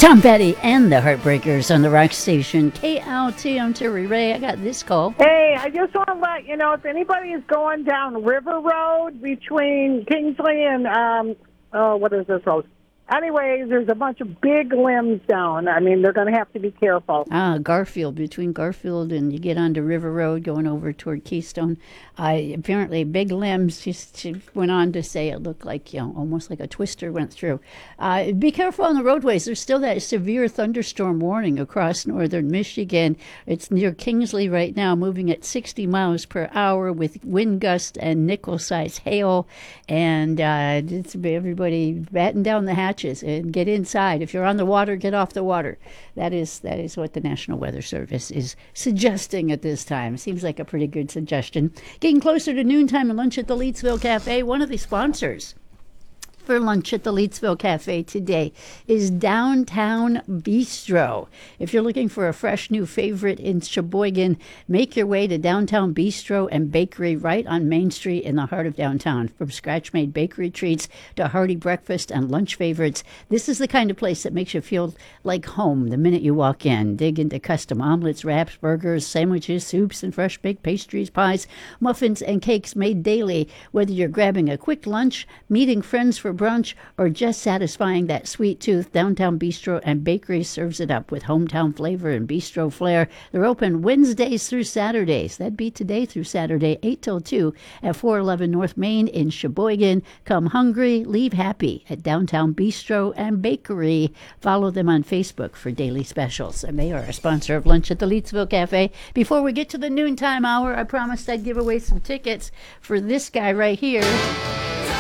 Tom Petty and the Heartbreakers on the Rock Station. KLT, I'm Terry Ray. I got this call. Hey, I just want to let you know, if anybody is going down River Road between Kingsley and, what is this road? Anyways, there's a bunch of big limbs down. I mean, they're going to have to be careful. Garfield, between Garfield and you get onto River Road going over toward Keystone. Apparently, big limbs. She went on to say it looked like, almost like a twister went through. Be careful on the roadways. There's still that severe thunderstorm warning across northern Michigan. It's near Kingsley right now, moving at 60 miles per hour with wind gusts and nickel-sized hail. And it's everybody batten down the hatches and get inside. If you're on the water, get off the water. That is what the National Weather Service is suggesting at this time. Seems like a pretty good suggestion. Getting closer to noontime and lunch at the Leetsville Cafe. One of the sponsors for lunch at the Leetsville Cafe today is Downtown Bistro. If you're looking for a fresh new favorite in Sheboygan, make your way to Downtown Bistro and Bakery right on Main Street in the heart of downtown. From scratch-made bakery treats to hearty breakfast and lunch favorites, this is the kind of place that makes you feel like home the minute you walk in. Dig into custom omelets, wraps, burgers, sandwiches, soups, and fresh baked pastries, pies, muffins, and cakes made daily. Whether you're grabbing a quick lunch, meeting friends for brunch, or just satisfying that sweet tooth, Downtown Bistro and Bakery serves it up with hometown flavor and bistro flair. They're open Wednesdays through Saturdays. That'd be today through Saturday, 8 till 2 at 411 North Main in Sheboygan. Come hungry, leave happy at Downtown Bistro and Bakery. Follow them on Facebook for daily specials. And they are a sponsor of Lunch at the Leetsville Cafe. Before we get to the noontime hour, I promised I'd give away some tickets for this guy right here.